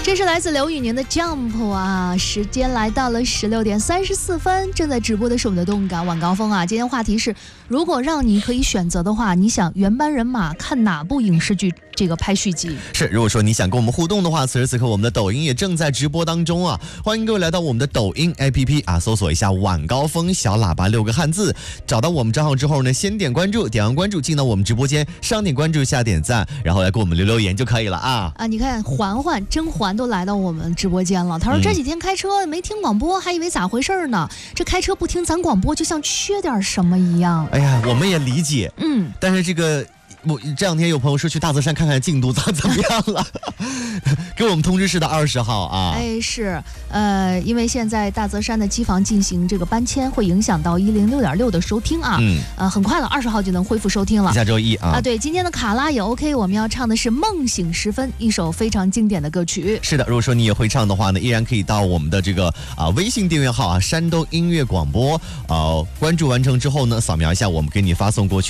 这是来自刘宇宁的 Jump 啊，时间来到了16点34分，正在直播的是我们的动感晚高峰啊。今天话题是，如果让你可以选择的话，你想原班人马看哪部影视剧这个拍续集？ 是，如果说你想跟我们互动的话，此时此刻我们的抖音也正在直播当中啊，欢迎各位来到我们的抖音 APP 啊，搜索一下晚高峰小喇叭6个汉字，找到我们账号之后呢，先点关注，点完关注进到我们直播间，上点关注下点赞，然后来给我们留言就可以了啊。 你看甄嬛都来到我们直播间了，他说这几天开车没听广播，还以为咋回事呢？这开车不听咱广播，就像缺点什么一样。 哎呀，我们也理解，但是我这两天有朋友说去大泽山看看进度怎么样了，给我们通知是到20号啊。 是，因为现在大泽山的机房进行这个搬迁，会影响到106.6的收听啊。很快了，20号就能恢复收听了。 下周一啊。 对，今天的卡拉也 OK， 我们要唱的是《梦醒时分》，一首非常经典的歌曲。 是的，如果说你也会唱的话呢，依然可以到我们的这个微信订阅号啊，山东音乐广播，关注完成之后呢，扫描一下我们给你发送过去